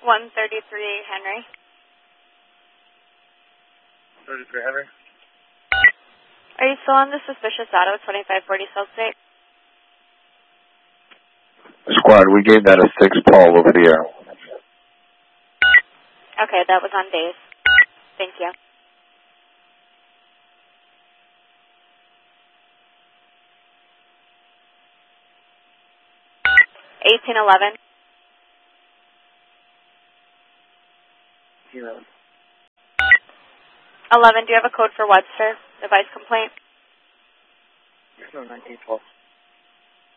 133 Henry. 33 Henry. Are you still on the suspicious auto, 2540 South State? Squad, we gave that a 6 Paul over the air. Okay, that was on days. Thank you. $1811. 11, do you have a code for Webster? Device complaint? No, 1912.